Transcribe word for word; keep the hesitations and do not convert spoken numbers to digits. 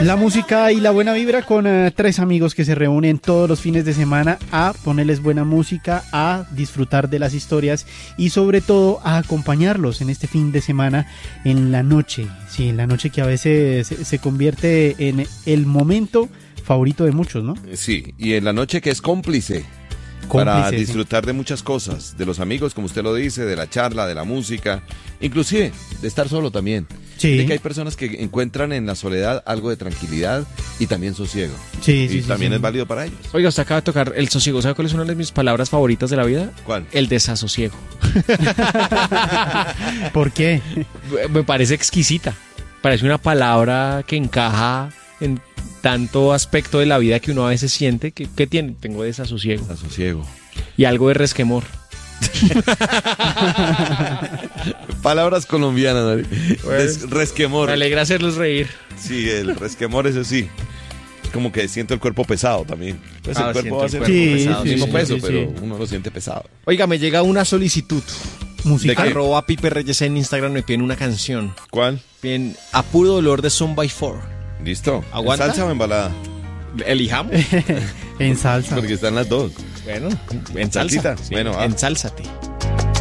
La música y la buena vibra con uh, tres amigos que se reúnen todos los fines de semana a ponerles buena música, a disfrutar de las historias y sobre todo a acompañarlos en este fin de semana en la noche. Sí, en la noche que a veces se, se convierte en el momento favorito de muchos, ¿no? Sí, y en la noche que es cómplice. Cómplice, para disfrutar sí. de muchas cosas, de los amigos, como usted lo dice, de la charla, de la música, inclusive de estar solo también. Sí. De que hay personas que encuentran en la soledad algo de tranquilidad y también sosiego. Sí, sí, y sí, también sí. es válido para ellos. Oiga, usted acaba de tocar el sosiego. ¿Sabe cuál es una de mis palabras favoritas de la vida? ¿Cuál? El desasosiego. ¿Por qué? Me parece exquisita. Parece una palabra que encaja en tanto aspecto de la vida que uno a veces siente. que, que tiene? Tengo desasosiego. Desasosiego. Y algo de resquemor. Palabras colombianas, ¿no? Des, resquemor. Me alegra hacerlos reír. Sí, el resquemor, eso sí. Es como que siento el cuerpo pesado también. Pues ah, el cuerpo va a ser sí, pesado, sí, mismo sí, peso, sí, pero sí. uno lo siente pesado. Oiga, me llega una solicitud. ¿Musical? Arroba Pipe Reyes en Instagram, me piden una canción. ¿Cuál? Piden A Puro Dolor de Son by Four. ¿Listo? ¿Aguanta? ¿En salsa o en balada? Elijamos. En salsa. Porque están las dos. Bueno, en salsa. Sí, bueno, ah. Ensálzate.